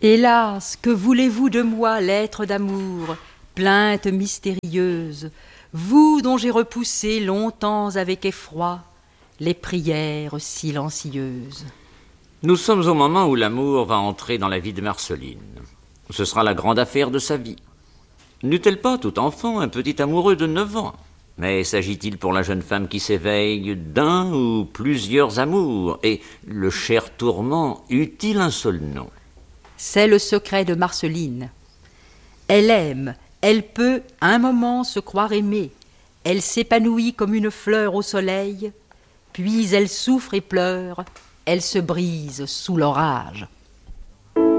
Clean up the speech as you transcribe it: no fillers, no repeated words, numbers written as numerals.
Hélas, que voulez-vous de moi, l'être d'amour, plainte mystérieuse, vous dont j'ai repoussé longtemps avec effroi les prières silencieuses. Nous sommes au moment où l'amour va entrer dans la vie de Marceline. Ce sera la grande affaire de sa vie. N'eut-elle pas, tout enfant, un petit amoureux de 9 ans? Mais s'agit-il pour la jeune femme qui s'éveille d'un ou plusieurs amours? Et le cher tourment eut-il un seul nom? C'est le secret de Marceline. Elle aime, elle peut un moment se croire aimée, elle s'épanouit comme une fleur au soleil, puis elle souffre et pleure, elle se brise sous l'orage.